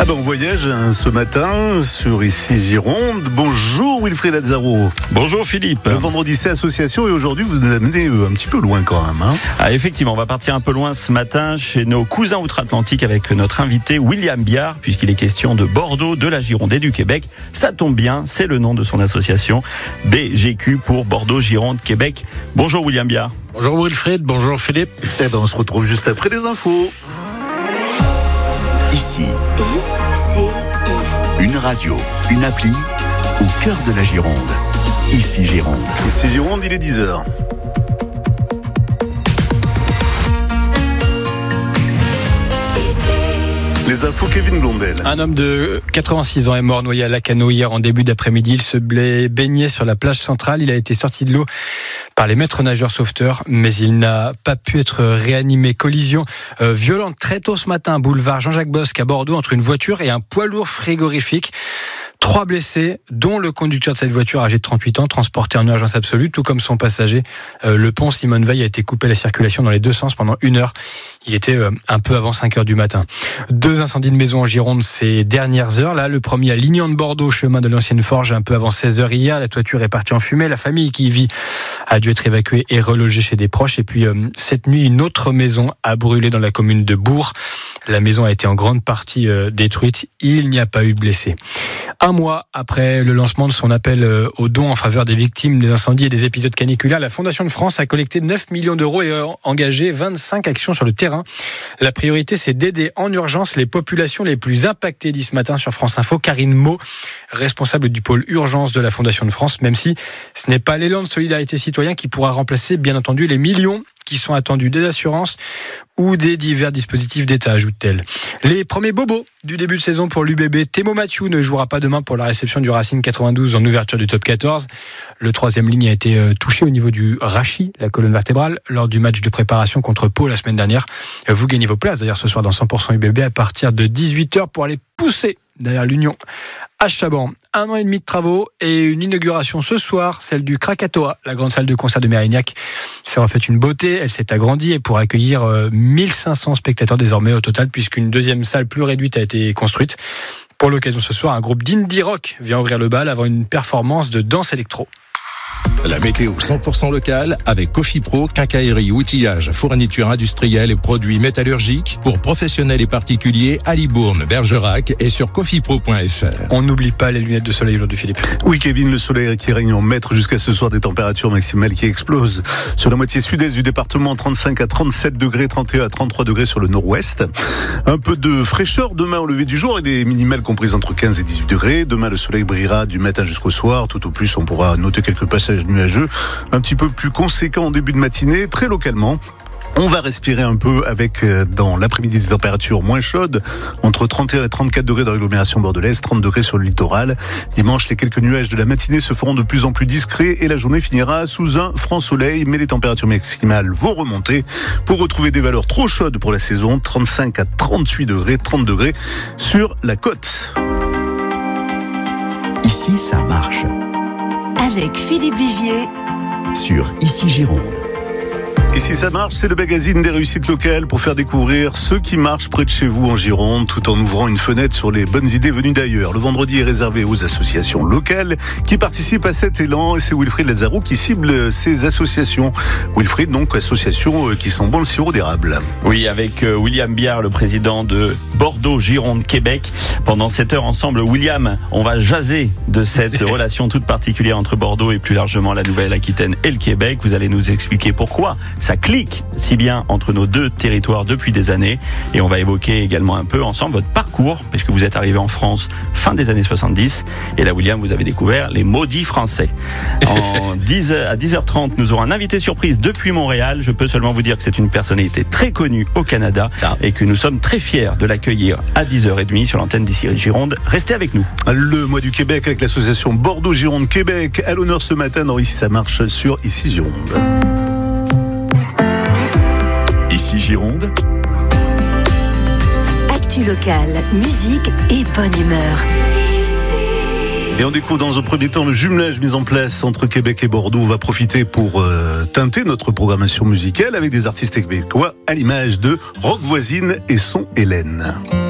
On voyage ce matin sur Ici Gironde. Bonjour Wilfried Lazaro. Bonjour Philippe. Le vendredi c'est association et aujourd'hui vous nous amenez un petit peu loin quand même. Effectivement, on va partir un peu loin ce matin chez nos cousins outre-Atlantique avec notre invité William Biard, puisqu'il est question de Bordeaux, de la Gironde et du Québec. Ça tombe bien, c'est le nom de son association, BGQ pour Bordeaux, Gironde, Québec. Bonjour William Biard. Bonjour Wilfried, bonjour Philippe. On se retrouve juste après les infos. Ici, une radio, une appli au cœur de la Gironde. Ici Gironde. Ici Gironde, il est 10h. Les infos, Kevin Blondel. Un homme de 86 ans est mort noyé à Lacanau hier en début d'après-midi. Il se baignait sur la plage centrale. Il a été sorti de l'eau par les maîtres nageurs sauveteurs, mais il n'a pas pu être réanimé. Collision violente très tôt ce matin, boulevard Jean-Jacques Bosque à Bordeaux, entre une voiture et un poids lourd frigorifique. 3 blessés, dont le conducteur de cette voiture âgé de 38 ans, transporté en urgence absolue, tout comme son passager. Le pont Simone Veil a été coupé à la circulation dans les deux sens pendant 1 heure. Il était un peu avant 5 heures du matin. 2 incendies de maison en Gironde ces dernières heures. Là, le premier à Lignan de Bordeaux, chemin de l'ancienne forge, un peu avant 16 heures hier. La toiture est partie en fumée. La famille qui y vit a dû être évacuée et relogée chez des proches. Et puis, cette nuit, une autre maison a brûlé dans la commune de Bourg. La maison a été en grande partie détruite. Il n'y a pas eu de blessés. 1 mois après le lancement de son appel aux dons en faveur des victimes des incendies et des épisodes caniculaires, la Fondation de France a collecté 9 millions d'euros et a engagé 25 actions sur le terrain. La priorité, c'est d'aider en urgence les populations les plus impactées, dit ce matin sur France Info Karine Maud, responsable du pôle urgence de la Fondation de France, même si ce n'est pas l'élan de solidarité citoyen qui pourra remplacer, bien entendu, les millions qui sont attendus des assurances ou des divers dispositifs d'État, ajoute-t-elle. Les premiers bobos du début de saison pour l'UBB. Thémo Mathieu ne jouera pas demain pour la réception du Racing 92 en ouverture du top 14. Le 3e ligne a été touché au niveau du rachis, la colonne vertébrale, lors du match de préparation contre Pau la semaine dernière. Vous gagnez vos places d'ailleurs ce soir dans 100% UBB à partir de 18h pour aller pousser derrière l'Union à Chaban. 1 an et demi de travaux et une inauguration ce soir, celle du Krakatoa, la grande salle de concert de Mérignac. C'est en fait une beauté, elle s'est agrandie et pour accueillir 1500 spectateurs désormais au total, puisqu'une deuxième salle plus réduite a été construite. Pour l'occasion ce soir, un groupe d'indie rock vient ouvrir le bal avant une performance de danse électro. La météo 100% locale avec Coffee Pro, quincaillerie, outillage, fourniture industrielle et produits métallurgiques pour professionnels et particuliers à Libourne, Bergerac et sur coffeepro.fr. On n'oublie pas les lunettes de soleil aujourd'hui, Philippe. Oui, Kevin, le soleil qui règne en maître jusqu'à ce soir, des températures maximales qui explosent sur la moitié sud-est du département, 35 à 37 degrés, 31 à 33 degrés sur le nord-ouest. Un peu de fraîcheur demain au lever du jour et des minimales comprises entre 15 et 18 degrés. Demain, le soleil brillera du matin jusqu'au soir. Tout au plus, on pourra noter quelques passages nuageux, un petit peu plus conséquents en début de matinée, très localement. On va respirer un peu avec, dans l'après-midi, des températures moins chaudes, entre 31 et 34 degrés dans l'agglomération bordelaise, 30 degrés sur le littoral. Dimanche, les quelques nuages de la matinée se feront de plus en plus discrets et la journée finira sous un franc soleil, mais les températures maximales vont remonter pour retrouver des valeurs trop chaudes pour la saison, 35 à 38 degrés, 30 degrés sur la côte. Ici, ça marche. Avec Philippe Vigier Sur Ici Gironde. Et si ça marche, c'est le magazine des réussites locales pour faire découvrir ce qui marche près de chez vous en Gironde, tout en ouvrant une fenêtre sur les bonnes idées venues d'ailleurs. Le vendredi est réservé aux associations locales qui participent à cet élan et c'est Wilfried Lazaro qui cible ces associations. Wilfried, donc, associations qui sont bon le sirop d'érable. Oui, avec William Biard, le président de Bordeaux, Gironde, Québec. Pendant 7 heures ensemble, William, on va jaser de cette relation toute particulière entre Bordeaux et plus largement la Nouvelle-Aquitaine et le Québec. Vous allez nous expliquer pourquoi ça clique si bien entre nos deux territoires depuis des années. Et on va évoquer également un peu ensemble votre parcours, puisque vous êtes arrivé en France fin des années 70. Et là, William, vous avez découvert les maudits français. À 10h30, nous aurons un invité surprise depuis Montréal. Je peux seulement vous dire que c'est une personnalité très connue au Canada et que nous sommes très fiers de l'accueillir à 10h30 sur l'antenne d'Ici Gironde. Restez avec nous. Le mois du Québec avec l'association Bordeaux-Gironde-Québec à l'honneur ce matin dans Ici ça marche sur Ici Gironde. Ici Gironde. Actu locale, musique et bonne humeur. Et on découvre dans un premier temps le jumelage mis en place entre Québec et Bordeaux. On va profiter pour teinter notre programmation musicale avec des artistes québécois à l'image de Rock Voisine et son Hélène.